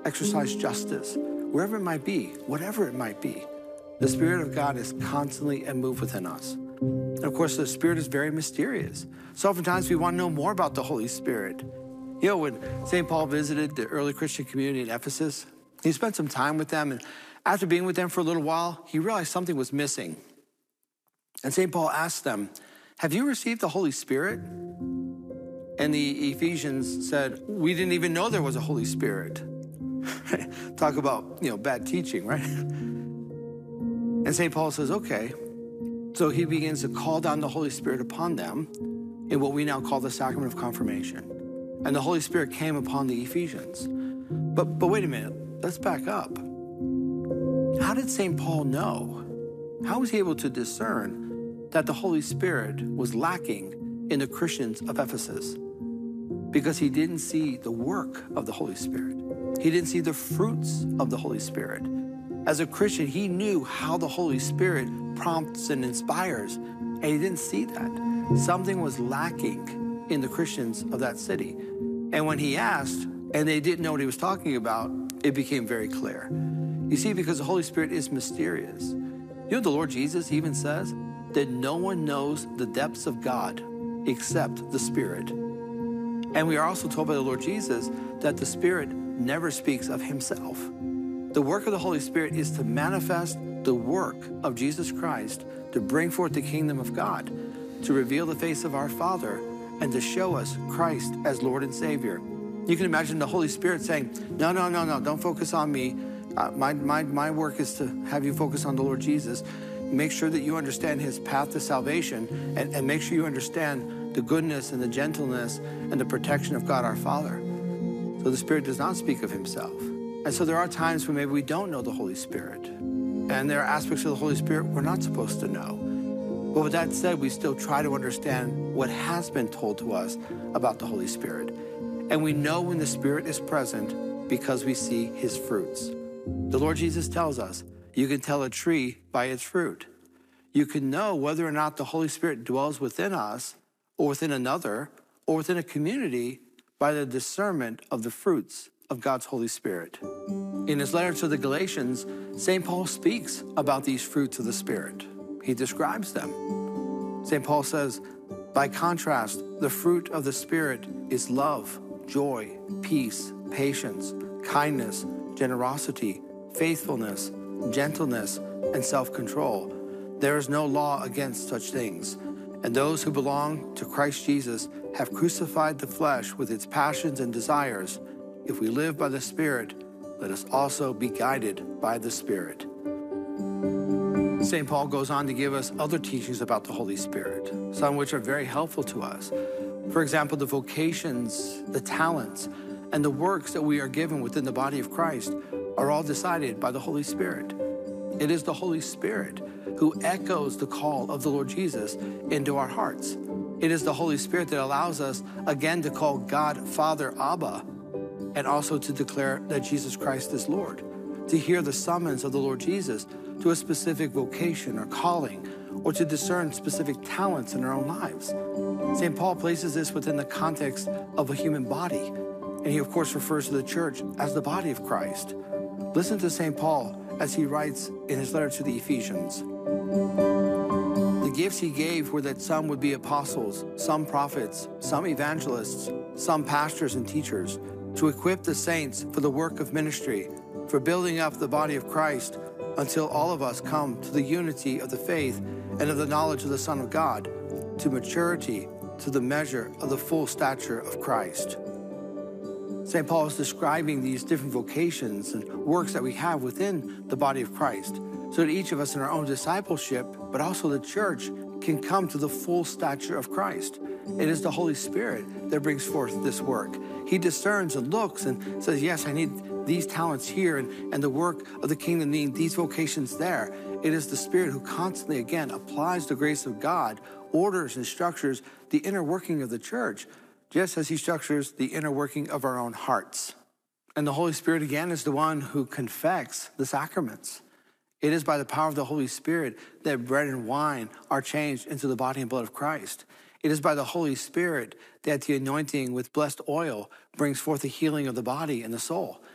exercise justice, wherever it might be, whatever it might be. The Spirit of God is constantly at move within us. And of course, the Spirit is very mysterious. So oftentimes we want to know more about the Holy Spirit. You know, when St. Paul visited the early Christian community in Ephesus, he spent some time with them, and after being with them for a little while, he realized something was missing. And St. Paul asked them, "Have you received the Holy Spirit?" And the Ephesians said, "We didn't even know there was a Holy Spirit." Talk about, bad teaching, right? And St. Paul says, okay. So he begins to call down the Holy Spirit upon them in what we now call the sacrament of confirmation. And the Holy Spirit came upon the Ephesians. But wait a minute, let's back up. How did St. Paul know? How was he able to discern that the Holy Spirit was lacking in the Christians of Ephesus? Because he didn't see the work of the Holy Spirit. He didn't see the fruits of the Holy Spirit. As a Christian, he knew how the Holy Spirit prompts and inspires, and he didn't see that. Something was lacking in the Christians of that city. And when he asked, and they didn't know what he was talking about, it became very clear. You see, because the Holy Spirit is mysterious. You know, the Lord Jesus even says that no one knows the depths of God except the Spirit. And we are also told by the Lord Jesus that the Spirit never speaks of himself. The work of the Holy Spirit is to manifest the work of Jesus Christ, to bring forth the kingdom of God, to reveal the face of our Father, and to show us Christ as Lord and Savior. You can imagine the Holy Spirit saying, no, don't focus on me. My work is to have you focus on the Lord Jesus. Make sure that you understand his path to salvation, and make sure you understand the goodness and the gentleness and the protection of God our Father. So the Spirit does not speak of himself. And so there are times when maybe we don't know the Holy Spirit. And there are aspects of the Holy Spirit we're not supposed to know. But with that said, we still try to understand what has been told to us about the Holy Spirit. And we know when the Spirit is present because we see his fruits. The Lord Jesus tells us, you can tell a tree by its fruit. You can know whether or not the Holy Spirit dwells within us or within another or within a community by the discernment of the fruits of God's Holy Spirit. In his letter to the Galatians, St. Paul speaks about these fruits of the Spirit. He describes them. St. Paul says, by contrast, the fruit of the Spirit is love, joy, peace, patience, kindness, generosity, faithfulness, gentleness, and self-control. There is no law against such things. And those who belong to Christ Jesus have crucified the flesh with its passions and desires. If we live by the Spirit, let us also be guided by the Spirit. St. Paul goes on to give us other teachings about the Holy Spirit, some of which are very helpful to us. For example, the vocations, the talents, and the works that we are given within the body of Christ are all decided by the Holy Spirit. It is the Holy Spirit who echoes the call of the Lord Jesus into our hearts. It is the Holy Spirit that allows us again to call God Father Abba, and also to declare that Jesus Christ is Lord, to hear the summons of the Lord Jesus to a specific vocation or calling, or to discern specific talents in our own lives. St. Paul places this within the context of a human body, and he of course refers to the church as the body of Christ. Listen to St. Paul as he writes in his letter to the Ephesians. The gifts he gave were that some would be apostles, some prophets, some evangelists, some pastors and teachers, to equip the saints for the work of ministry, for building up the body of Christ, until all of us come to the unity of the faith and of the knowledge of the Son of God, to maturity, to the measure of the full stature of Christ. St. Paul is describing these different vocations and works that we have within the body of Christ, so that each of us in our own discipleship, but also the church, can come to the full stature of Christ. It is the Holy Spirit that brings forth this work. He discerns and looks and says, yes, I need these talents here, and the work of the kingdom need these vocations there. It is the Spirit who constantly, again, applies the grace of God, orders and structures the inner working of the church, just as he structures the inner working of our own hearts. And the Holy Spirit, again, is the one who confects the sacraments. It is by the power of the Holy Spirit that bread and wine are changed into the body and blood of Christ. It is by the Holy Spirit that the anointing with blessed oil brings forth the healing of the body and the soul.